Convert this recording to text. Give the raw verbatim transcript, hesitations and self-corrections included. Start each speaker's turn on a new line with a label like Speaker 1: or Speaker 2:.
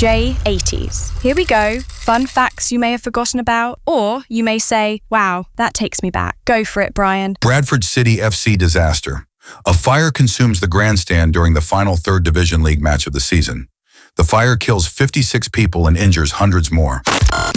Speaker 1: J eighties. Here we go. Fun facts you may have forgotten about, or you may say, wow, that takes me back. Go for it, Brian.
Speaker 2: Bradford City F C disaster. A fire consumes the grandstand during the final third Division League match of the season. The fire kills fifty-six people and injures hundreds more.